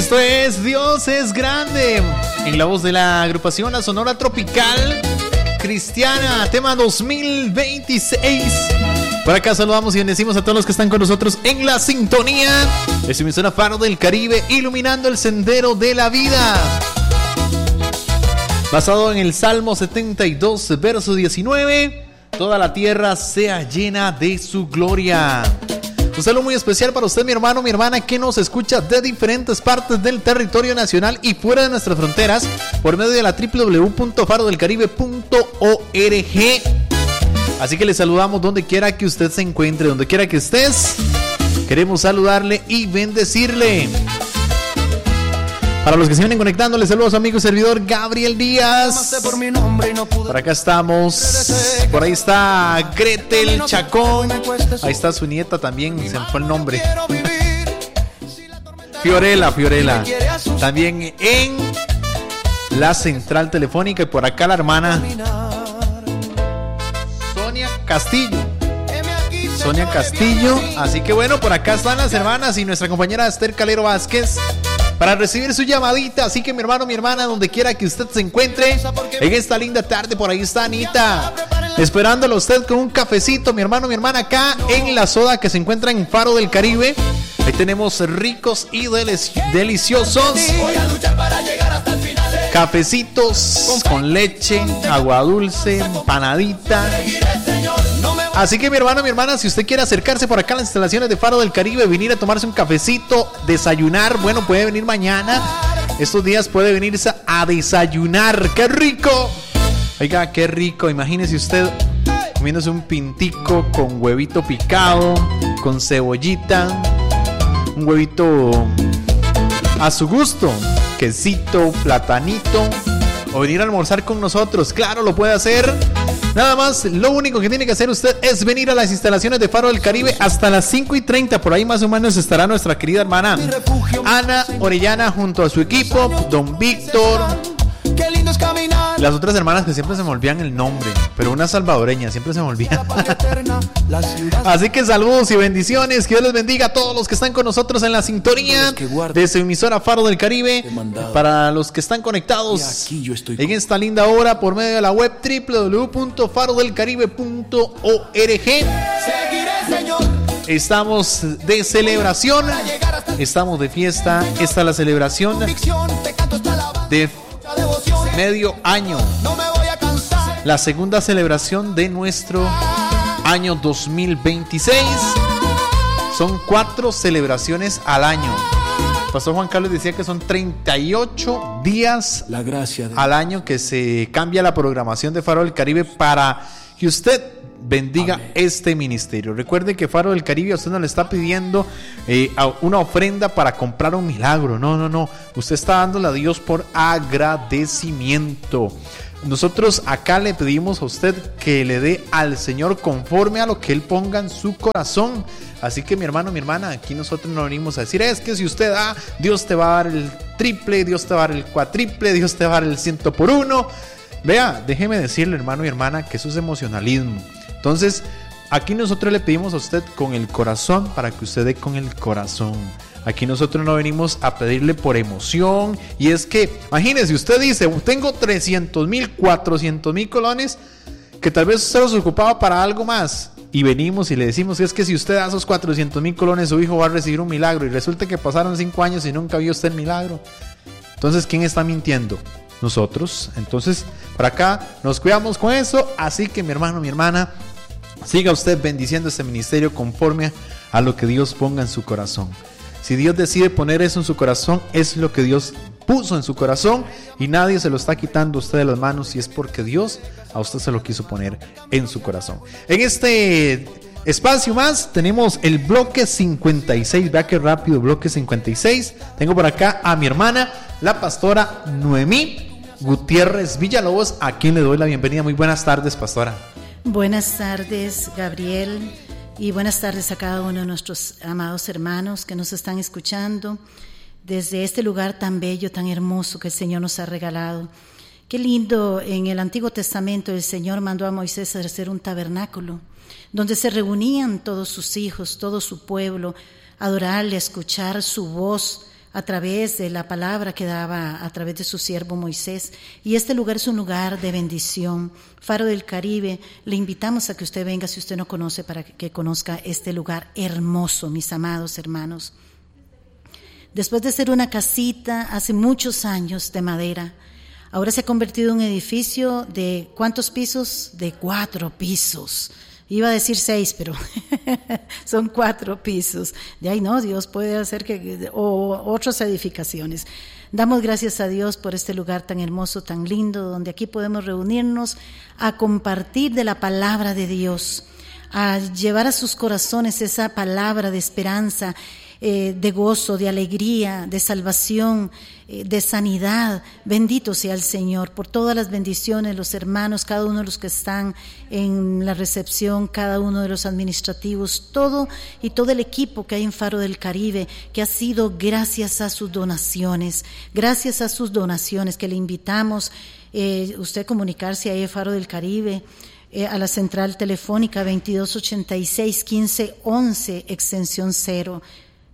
Esto es Dios es Grande, en la voz de la agrupación La Sonora Tropical Cristiana, tema 2026. Por acá saludamos y bendecimos a todos los que están con nosotros en la sintonía de su emisora Faro del Caribe, iluminando el sendero de la vida. Basado en el Salmo 72, verso 19, toda la tierra sea llena de su gloria. Un saludo muy especial para usted, mi hermano, mi hermana, que nos escucha de diferentes partes del territorio nacional y fuera de nuestras fronteras por medio de la www.farodelcaribe.org. Así que le saludamos donde quiera que usted se encuentre, donde quiera que estés. Queremos saludarle y bendecirle. Para los que se vienen conectando, les saludo a su amigo y servidor Gabriel Díaz. Por acá estamos. Por ahí está Gretel Chacón. Ahí está su nieta también, se me fue el nombre. Fiorella. También en la central telefónica. Y por acá la hermana Sonia Castillo. Así que bueno, por acá están las hermanas y nuestra compañera Esther Calero Vázquez para recibir su llamadita. Así que mi hermano, mi hermana, donde quiera que usted se encuentre en esta linda tarde, por ahí está Anita esperándolo a usted con un cafecito, mi hermano, mi hermana, acá en La Soda, que se encuentra en Faro del Caribe. Ahí tenemos ricos y deliciosos cafecitos con leche, agua dulce, empanadita. Así que mi hermano, mi hermana, si usted quiere acercarse por acá a las instalaciones de Faro del Caribe, venir a tomarse un cafecito, desayunar, bueno, puede venir mañana. Estos días puede venirse a desayunar. ¡Qué rico! Oiga, qué rico. Imagínese usted comiéndose un pintico con huevito picado, con cebollita, un huevito a su gusto, quesito, platanito, o venir a almorzar con nosotros. Claro, lo puede hacer. Nada más, lo único que tiene que hacer usted es venir a las instalaciones de Faro del Caribe hasta las 5:30. Por ahí más o menos estará nuestra querida hermana Ana Orellana junto a su equipo, don Víctor, las otras hermanas que siempre se me olvidan el nombre, pero una salvadoreña, siempre se me olvida. Así que saludos y bendiciones, que Dios les bendiga a todos los que están con nosotros en la sintonía de su emisora Faro del Caribe. Para los que están conectados en esta linda hora por medio de la web www.farodelcaribe.org. Estamos de celebración, estamos de fiesta. Esta es la celebración de medio año, la segunda celebración de nuestro año 2026. Son 4 celebraciones al año. El pastor Juan Carlos decía que son 38 días al año que se cambia la programación de Faro del Caribe para que usted bendiga este ministerio. Recuerde que Faro del Caribe a usted no le está pidiendo una ofrenda para comprar un milagro. No. Usted está dándole a Dios por agradecimiento. Nosotros acá le pedimos a usted que le dé al Señor conforme a lo que Él ponga en su corazón. Así que mi hermano, mi hermana, aquí nosotros no venimos a decir es que si usted da, Dios te va a dar el triple, Dios te va a dar el cuatriple, Dios te va a dar el 100 por 1. Vea, déjeme decirle, hermano y hermana, que eso es emocionalismo. Entonces, aquí nosotros le pedimos a usted con el corazón para que usted dé con el corazón. Aquí nosotros no venimos a pedirle por emoción. Y es que, imagínese, usted dice, tengo 300,000, 400,000 colones, que tal vez usted los ocupaba para algo más. Y venimos y le decimos, es que si usted da esos 400,000 colones, su hijo va a recibir un milagro. Y resulta que pasaron 5 años y nunca vio usted el milagro. Entonces, ¿quién está mintiendo? Nosotros. Entonces, por acá nos cuidamos con eso. Así que mi hermano, mi hermana, siga usted bendiciendo este ministerio conforme a lo que Dios ponga en su corazón. Si Dios decide poner eso en su corazón, es lo que Dios puso en su corazón y nadie se lo está quitando a usted de las manos, y es porque Dios a usted se lo quiso poner en su corazón. En este espacio más tenemos el bloque 56. Vea qué rápido, bloque 56. Tengo por acá a mi hermana, la pastora Noemí Gutiérrez Villalobos, a quien le doy la bienvenida. Muy buenas tardes, pastora. Buenas tardes, Gabriel, y buenas tardes a cada uno de nuestros amados hermanos que nos están escuchando desde este lugar tan bello, tan hermoso que el Señor nos ha regalado. Qué lindo, en el Antiguo Testamento el Señor mandó a Moisés a hacer un tabernáculo donde se reunían todos sus hijos, todo su pueblo, a adorarle, a escuchar su voz, a través de la palabra que daba a través de su siervo Moisés. Y este lugar es un lugar de bendición. Faro del Caribe, le invitamos a que usted venga si usted no conoce, para que conozca este lugar hermoso, mis amados hermanos. Después de ser una casita hace muchos años de madera, ahora se ha convertido en un edificio de ¿cuántos pisos? De 4 pisos. Iba a decir 6, pero son 4 pisos. De ahí no, Dios puede hacer o otras edificaciones. Damos gracias a Dios por este lugar tan hermoso, tan lindo, donde aquí podemos reunirnos a compartir de la palabra de Dios, a llevar a sus corazones esa palabra de esperanza, de gozo, de alegría, de salvación, de sanidad. Bendito sea el Señor por todas las bendiciones, los hermanos, cada uno de los que están en la recepción, cada uno de los administrativos, todo el equipo que hay en Faro del Caribe, que ha sido gracias a sus donaciones, que le invitamos usted comunicarse ahí a Faro del Caribe, a la central telefónica 2286-1511, extensión 0.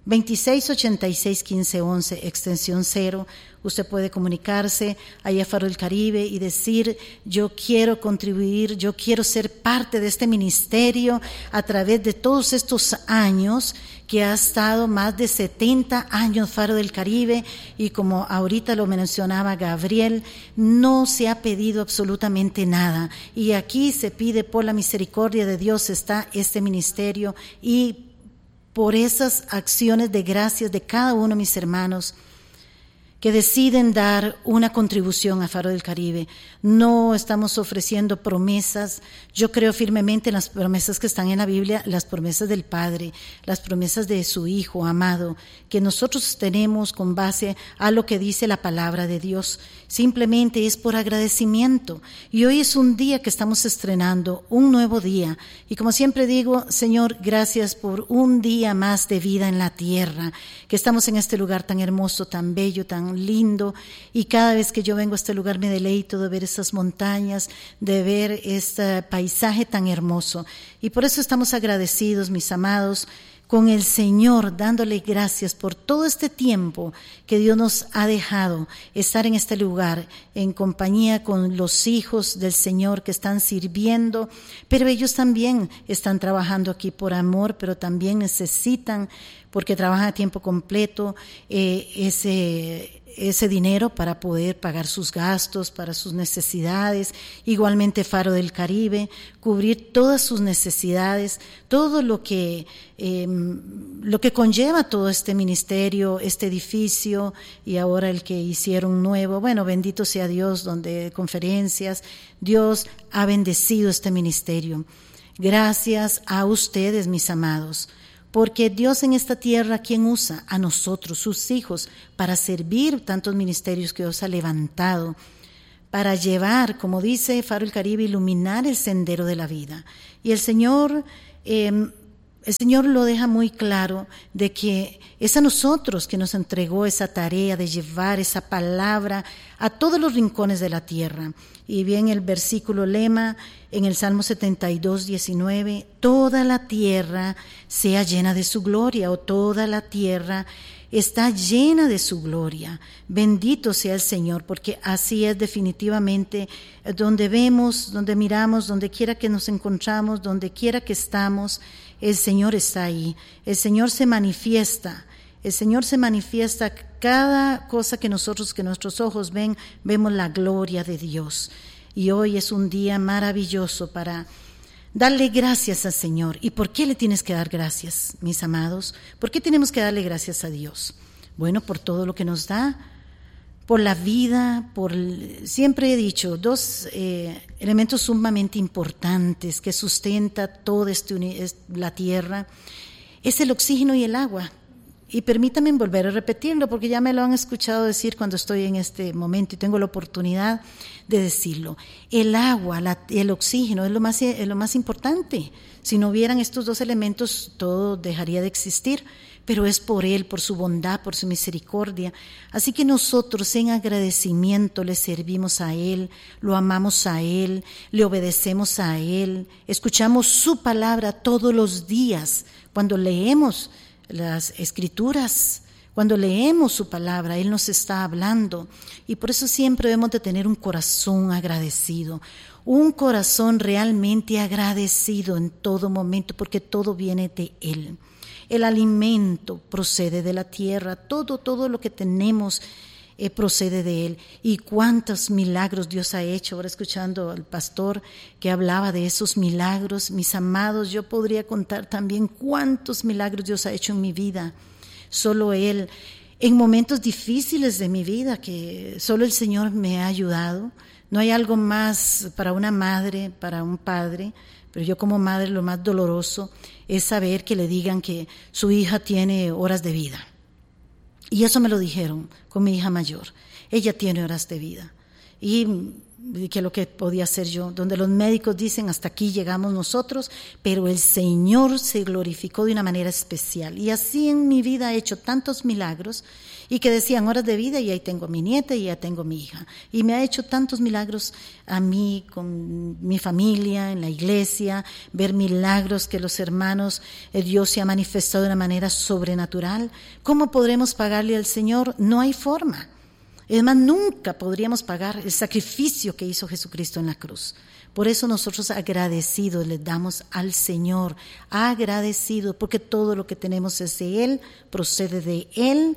2686-1511, extensión 0. Usted puede comunicarse ahí a Faro del Caribe y decir: yo quiero contribuir, yo quiero ser parte de este ministerio a través de todos estos años que ha estado más de 70 años Faro del Caribe, y como ahorita lo mencionaba Gabriel, no se ha pedido absolutamente nada, y aquí se pide por la misericordia de Dios está este ministerio, y por esas acciones de gracias de cada uno de mis hermanos que deciden dar una contribución a Faro del Caribe. No estamos ofreciendo promesas. Yo creo firmemente en las promesas que están en la Biblia, las promesas del Padre, las promesas de su Hijo amado, que nosotros tenemos con base a lo que dice la palabra de Dios. Simplemente es por agradecimiento. Y hoy es un día que estamos estrenando, un nuevo día. Y como siempre digo, Señor, gracias por un día más de vida en la tierra, que estamos en este lugar tan hermoso, tan bello, tan lindo, y cada vez que yo vengo a este lugar me deleito de ver esas montañas, de ver este paisaje tan hermoso, y por eso estamos agradecidos, mis amados, con el Señor, dándole gracias por todo este tiempo que Dios nos ha dejado estar en este lugar, en compañía con los hijos del Señor que están sirviendo, pero ellos también están trabajando aquí por amor, pero también necesitan, porque trabajan a tiempo completo, ese dinero para poder pagar sus gastos, para sus necesidades. Igualmente Faro del Caribe, cubrir todas sus necesidades, todo lo que conlleva todo este ministerio, este edificio, y ahora el que hicieron nuevo. Bueno, bendito sea Dios, donde conferencias, Dios ha bendecido este ministerio. Gracias a ustedes, mis amados, porque Dios en esta tierra, ¿quién usa? A nosotros, sus hijos, para servir tantos ministerios que Dios ha levantado, para llevar, como dice Faro del Caribe, iluminar el sendero de la vida. Y el Señor lo deja muy claro, de que es a nosotros que nos entregó esa tarea de llevar esa palabra a todos los rincones de la tierra. Y bien el versículo lema en el Salmo 72:19, toda la tierra sea llena de su gloria, o toda la tierra está llena de su gloria. Bendito sea el Señor, porque así es definitivamente. Donde vemos, donde miramos, donde quiera que nos encontramos, donde quiera que estamos, el Señor está ahí. El Señor se manifiesta. El Señor se manifiesta. Cada cosa que nuestros ojos ven, vemos la gloria de Dios. Y hoy es un día maravilloso para darle gracias al Señor. ¿Y por qué le tienes que dar gracias, mis amados? ¿Por qué tenemos que darle gracias a Dios? Bueno, por todo lo que nos da, por la vida, siempre he dicho, 2 elementos sumamente importantes que sustenta toda la tierra, es el oxígeno y el agua. Y permítanme volver a repetirlo, porque ya me lo han escuchado decir cuando estoy en este momento y tengo la oportunidad de decirlo. El agua, el oxígeno es lo más importante. Si no hubieran estos 2 elementos, todo dejaría de existir, pero es por Él, por su bondad, por su misericordia. Así que nosotros en agradecimiento le servimos a Él, lo amamos a Él, le obedecemos a Él, escuchamos su palabra todos los días cuando leemos las Escrituras, Cuando leemos su palabra, Él nos está hablando. Y por eso siempre debemos de tener un corazón agradecido, un corazón realmente agradecido en todo momento, porque todo viene de Él. El alimento procede de la tierra, todo lo que tenemos procede de Él. Y cuántos milagros Dios ha hecho. Ahora escuchando al pastor que hablaba de esos milagros, mis amados, yo podría contar también cuántos milagros Dios ha hecho en mi vida. Solo Él, en momentos difíciles de mi vida, que solo el Señor me ha ayudado. No hay algo más para una madre, para un padre, pero yo como madre lo más doloroso es saber que le digan que su hija tiene horas de vida. Y eso me lo dijeron con mi hija mayor. Ella tiene horas de vida. Y que lo que podía hacer yo, donde los médicos dicen hasta aquí llegamos nosotros, pero el Señor se glorificó de una manera especial. Y así en mi vida he hecho tantos milagros, y que decían horas de vida, y ahí tengo a mi nieta y ya tengo a mi hija. Y me ha hecho tantos milagros a mí, con mi familia, en la iglesia, ver milagros que los hermanos, Dios se ha manifestado de una manera sobrenatural. ¿Cómo podremos pagarle al Señor? No hay forma. Además, nunca podríamos pagar el sacrificio que hizo Jesucristo en la cruz. Por eso nosotros agradecidos le damos al Señor, agradecidos, porque todo lo que tenemos es de Él, procede de Él.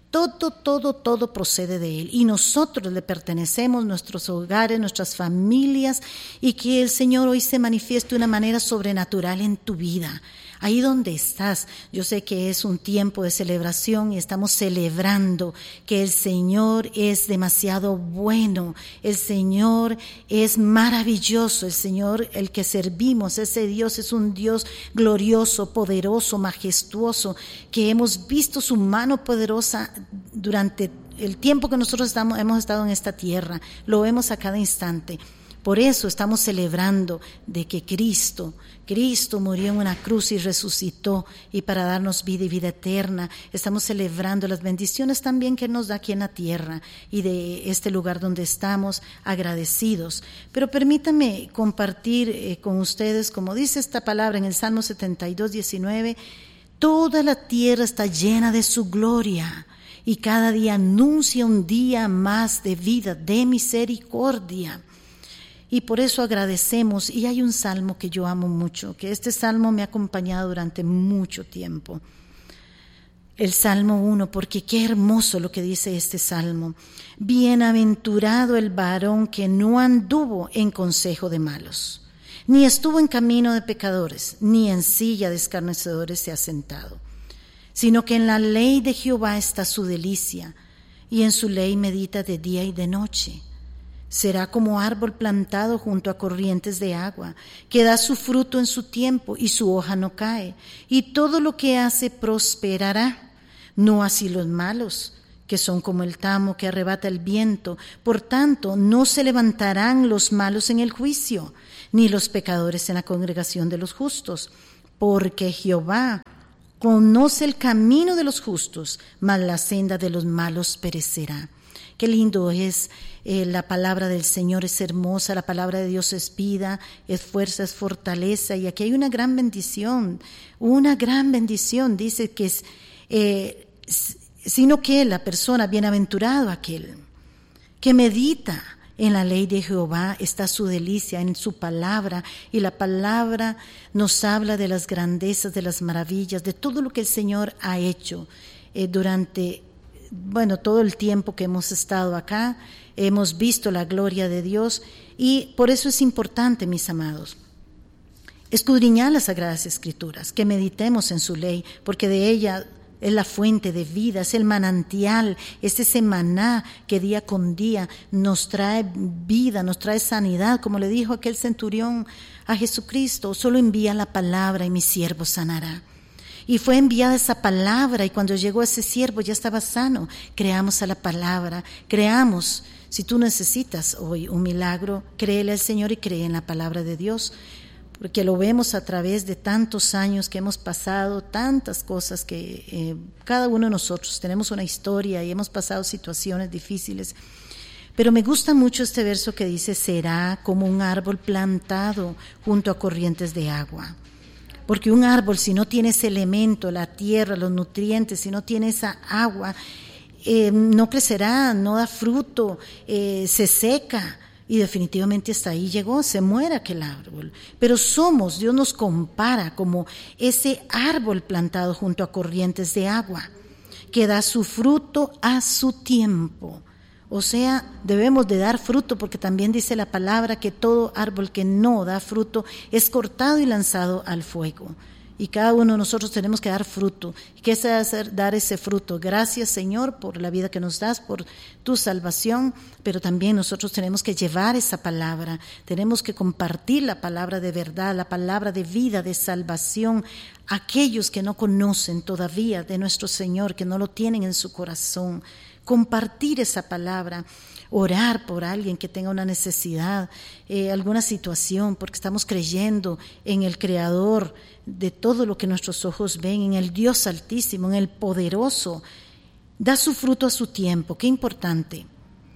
Todo procede de Él, y nosotros le pertenecemos, nuestros hogares, nuestras familias, y que el Señor hoy se manifieste de una manera sobrenatural en tu vida. Ahí donde estás, yo sé que es un tiempo de celebración y estamos celebrando que el Señor es demasiado bueno, el Señor es maravilloso, el Señor, el que servimos, ese Dios es un Dios glorioso, poderoso, majestuoso, que hemos visto su mano poderosa durante el tiempo que nosotros hemos estado en esta tierra, lo vemos a cada instante. Por eso estamos celebrando de que Cristo murió en una cruz y resucitó, y para darnos vida y vida eterna. Estamos celebrando las bendiciones también que Él nos da aquí en la tierra y de este lugar donde estamos agradecidos. Pero permítanme compartir con ustedes, como dice esta palabra en el Salmo 72, 19, toda la tierra está llena de su gloria, y cada día anuncia un día más de vida, de misericordia. Y por eso agradecemos. Y hay un salmo que yo amo mucho, que este salmo me ha acompañado durante mucho tiempo. El Salmo 1, porque qué hermoso lo que dice este salmo. Bienaventurado el varón que no anduvo en consejo de malos, ni estuvo en camino de pecadores, ni en silla de escarnecedores se ha sentado, sino que en la ley de Jehová está su delicia, y en su ley medita de día y de noche. Será como árbol plantado junto a corrientes de agua, que da su fruto en su tiempo y su hoja no cae, y todo lo que hace prosperará. No así los malos, que son como el tamo que arrebata el viento. Por tanto, no se levantarán los malos en el juicio, ni los pecadores en la congregación de los justos, porque Jehová conoce el camino de los justos, mas la senda de los malos perecerá. Qué lindo es la palabra del Señor, es hermosa, la palabra de Dios es vida, es fuerza, es fortaleza, y aquí hay una gran bendición, dice que es, sino que la persona, bienaventurado aquel que medita en la ley de Jehová, está su delicia en su palabra, y la palabra nos habla de las grandezas, de las maravillas, de todo lo que el Señor ha hecho durante todo el tiempo que hemos estado acá. Hemos visto la gloria de Dios, y por eso es importante, mis amados, escudriñar las Sagradas Escrituras, que meditemos en su ley, porque de ella es la fuente de vida, es el manantial, es ese maná que día con día nos trae vida, nos trae sanidad, como le dijo aquel centurión a Jesucristo: solo envía la palabra y mi siervo sanará. Y fue enviada esa palabra, y cuando llegó ese siervo ya estaba sano. Creamos a la palabra, creamos. Si tú necesitas hoy un milagro, créele al Señor y cree en la palabra de Dios, porque lo vemos a través de tantos años que hemos pasado, tantas cosas que cada uno de nosotros tenemos una historia y hemos pasado situaciones difíciles. Pero me gusta mucho este verso que dice: será como un árbol plantado junto a corrientes de agua. porque un árbol, si no tiene ese elemento, la tierra, los nutrientes, si no tiene esa agua, no crecerá, no da fruto, se seca. Y definitivamente hasta ahí llegó, se muere aquel árbol. Pero Dios nos compara como ese árbol plantado junto a corrientes de agua, que da su fruto a su tiempo. O sea, debemos de dar fruto, porque también dice la palabra que todo árbol que no da fruto es cortado y lanzado al fuego. Y cada uno de nosotros tenemos que dar fruto. ¿Qué es dar ese fruto? Gracias, Señor, por la vida que nos das, por tu salvación, pero también nosotros tenemos que llevar esa palabra, tenemos que compartir la palabra de verdad, la palabra de vida, de salvación, a aquellos que no conocen todavía de nuestro Señor, que no lo tienen en su corazón. Compartir esa palabra, orar por alguien que tenga una necesidad, alguna situación, porque estamos creyendo en el Creador de todo lo que nuestros ojos ven, en el Dios Altísimo, en el Poderoso. Da su fruto a su tiempo, qué importante.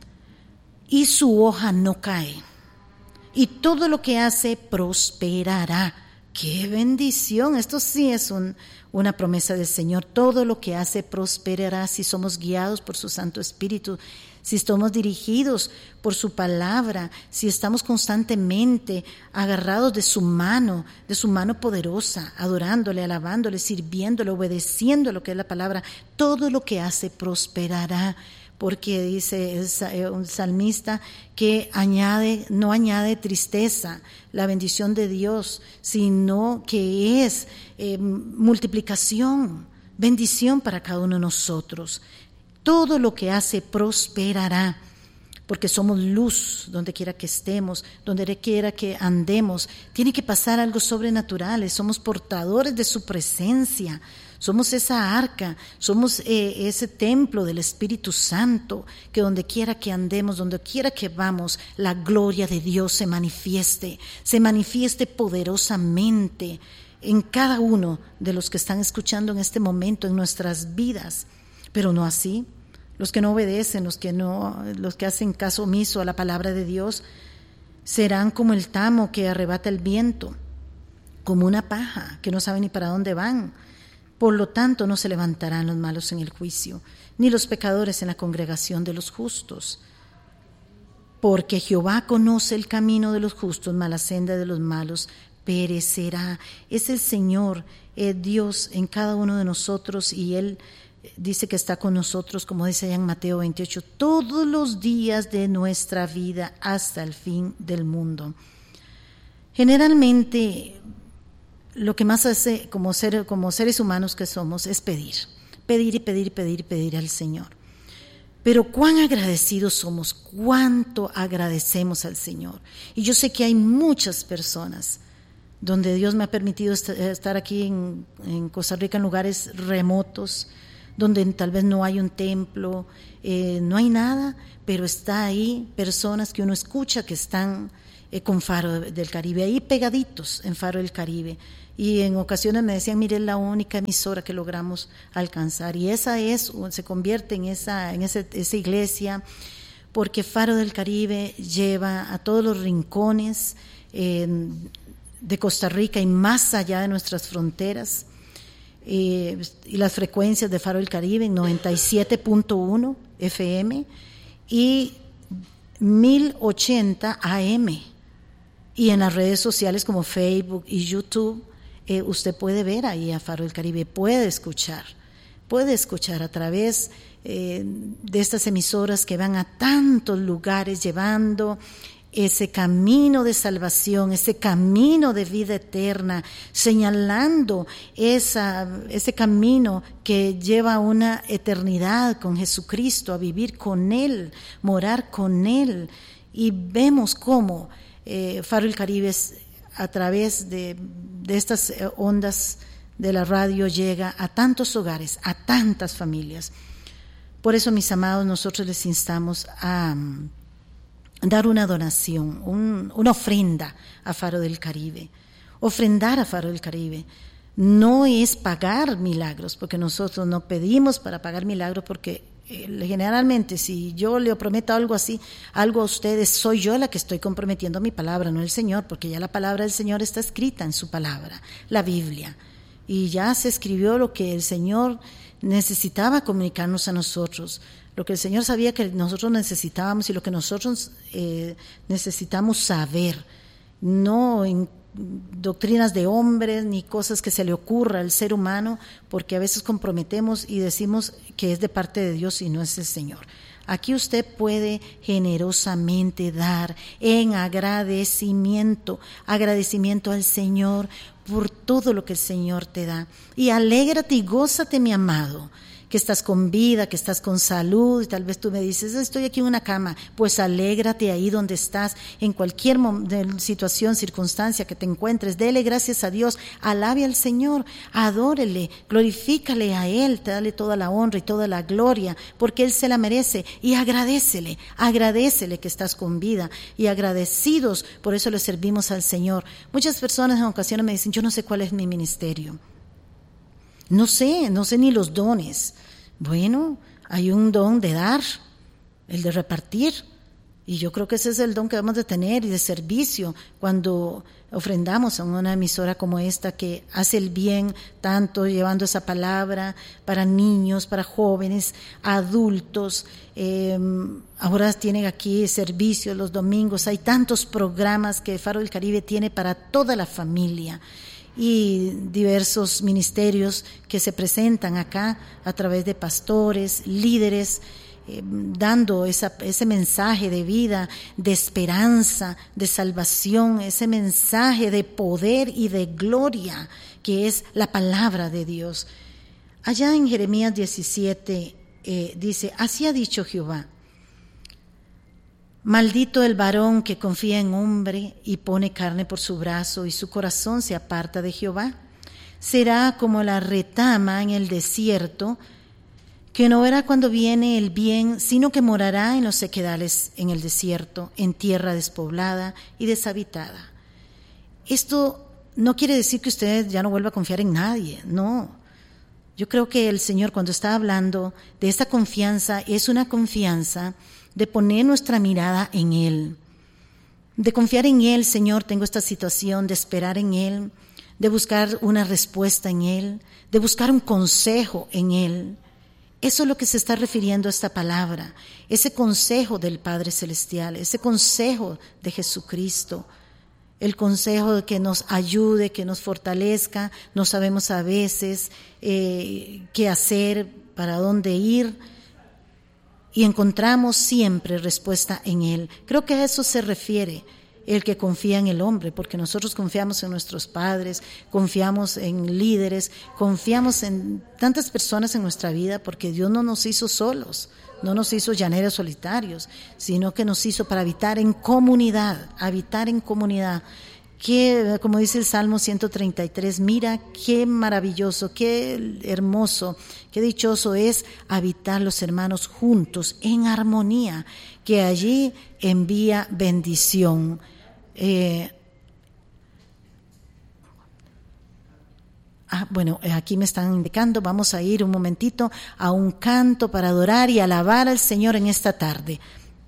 Y su hoja no cae. Y todo lo que hace prosperará. ¡Qué bendición! Esto sí es una promesa del Señor. Todo lo que hace prosperará si somos guiados por su Santo Espíritu, si estamos dirigidos por su palabra, si estamos constantemente agarrados de su mano poderosa, adorándole, alabándole, sirviéndole, obedeciendo lo que es la palabra. Todo lo que hace prosperará. Porque dice un salmista que no añade tristeza, la bendición de Dios, sino que es multiplicación, bendición para cada uno de nosotros. Todo lo que hace prosperará, porque somos luz donde quiera que estemos, donde quiera que andemos. Tiene que pasar algo sobrenatural, somos portadores de su presencia. Somos esa arca, somos ese templo del Espíritu Santo, que donde quiera que andemos, donde quiera que vamos, la gloria de Dios se manifieste poderosamente en cada uno de los que están escuchando en este momento, en nuestras vidas. Pero no así, los que no obedecen, los que hacen caso omiso a la palabra de Dios, serán como el tamo que arrebata el viento, como una paja que no sabe ni para dónde van. Por lo tanto, no se levantarán los malos en el juicio, ni los pecadores en la congregación de los justos. Porque Jehová conoce el camino de los justos, mas la senda de los malos perecerá. Es el Señor, Dios en cada uno de nosotros, y Él dice que está con nosotros, como dice allá en Mateo 28, todos los días de nuestra vida hasta el fin del mundo. Generalmente, lo que más hace como seres humanos que somos es pedir al Señor. Pero cuán agradecidos somos, cuánto agradecemos al Señor. Y yo sé que hay muchas personas donde Dios me ha permitido estar aquí en Costa Rica, en lugares remotos, donde tal vez no hay un templo, no hay nada, pero está ahí personas que uno escucha que están con Faro del Caribe, ahí pegaditos en Faro del Caribe. Y en ocasiones me decían, mire, es la única emisora que logramos alcanzar. Y se convierte en esa iglesia, porque Faro del Caribe lleva a todos los rincones de Costa Rica y más allá de nuestras fronteras. Y las frecuencias de Faro del Caribe en 97.1 FM y 1080 AM. Y en las redes sociales como Facebook y YouTube, usted puede ver ahí a Faro del Caribe, puede escuchar a través de estas emisoras que van a tantos lugares llevando ese camino de salvación, ese camino de vida eterna, señalando ese camino que lleva a una eternidad con Jesucristo, a vivir con Él, morar con Él. Y vemos cómo Faro del Caribe a través de estas ondas de la radio llega a tantos hogares, a tantas familias. Por eso, mis amados, nosotros les instamos a dar una donación, una ofrenda a Faro del Caribe. Ofrendar a Faro del Caribe no es pagar milagros, porque nosotros no pedimos para pagar milagros, porque generalmente si yo le prometo algo así, algo a ustedes, soy yo la que estoy comprometiendo mi palabra, no el Señor, porque ya la palabra del Señor está escrita en su palabra, la Biblia, y ya se escribió lo que el Señor necesitaba comunicarnos a nosotros, lo que el Señor sabía que nosotros necesitábamos y lo que nosotros necesitamos saber, no en doctrinas de hombres ni cosas que se le ocurra al ser humano, porque a veces comprometemos y decimos que es de parte de Dios y no es el Señor. Aquí usted puede generosamente dar en agradecimiento al Señor por todo lo que el Señor te da. Y alégrate y gózate, mi amado, que estás con vida, que estás con salud, y tal vez tú me dices, estoy aquí en una cama, pues alégrate ahí donde estás, en cualquier situación, circunstancia que te encuentres, dele gracias a Dios, alabe al Señor, adórele, glorifícale a Él, dale toda la honra y toda la gloria, porque Él se la merece, y agradécele que estás con vida, y agradecidos, por eso le servimos al Señor. Muchas personas en ocasiones me dicen, yo no sé cuál es mi ministerio. No sé ni los dones. Bueno, hay un don de dar, el de repartir, y yo creo que ese es el don que debemos de tener y de servicio cuando ofrendamos a una emisora como esta que hace el bien tanto llevando esa palabra para niños, para jóvenes, adultos. Ahora tienen aquí servicios los domingos, hay tantos programas que Faro del Caribe tiene para toda la familia. Y diversos ministerios que se presentan acá a través de pastores, líderes, dando ese mensaje de vida, de esperanza, de salvación, ese mensaje de poder y de gloria que es la palabra de Dios. Allá en Jeremías 17 dice, así ha dicho Jehová, maldito el varón que confía en hombre y pone carne por su brazo y su corazón se aparta de Jehová. Será como la retama en el desierto, que no verá cuando viene el bien, sino que morará en los sequedales en el desierto, en tierra despoblada y deshabitada. Esto no quiere decir que usted ya no vuelva a confiar en nadie, no. Yo creo que el Señor, cuando está hablando de esta confianza, es una confianza de poner nuestra mirada en Él, de confiar en Él. Señor, tengo esta situación, de esperar en Él, de buscar una respuesta en Él, de buscar un consejo en Él. Eso es lo que se está refiriendo a esta palabra, ese consejo del Padre Celestial, ese consejo de Jesucristo, el consejo de que nos ayude, que nos fortalezca. No sabemos a veces qué hacer, para dónde ir, y encontramos siempre respuesta en Él. Creo que a eso se refiere el que confía en el hombre, porque nosotros confiamos en nuestros padres, confiamos en líderes, confiamos en tantas personas en nuestra vida, porque Dios no nos hizo solos, no nos hizo llaneros solitarios, sino que nos hizo para habitar en comunidad, Que, como dice el Salmo 133, mira qué maravilloso, qué hermoso, qué dichoso es habitar los hermanos juntos en armonía, que allí envía bendición. Aquí me están indicando, vamos a ir un momentito a un canto para adorar y alabar al Señor en esta tarde.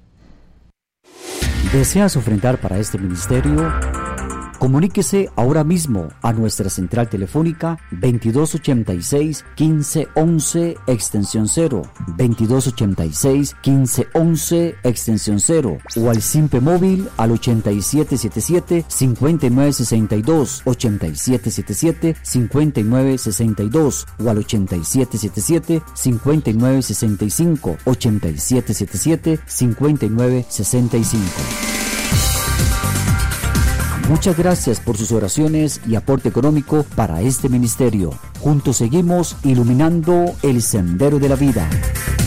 ¿Deseas ofrendar para este ministerio? Comuníquese ahora mismo a nuestra central telefónica 2286-1511 extensión 0, 2286-1511 extensión 0, o al simple móvil al 8777-5962, 8777-5962, o al 8777-5965, 8777-5965. Muchas gracias por sus oraciones y aporte económico para este ministerio. Juntos seguimos iluminando el sendero de la vida.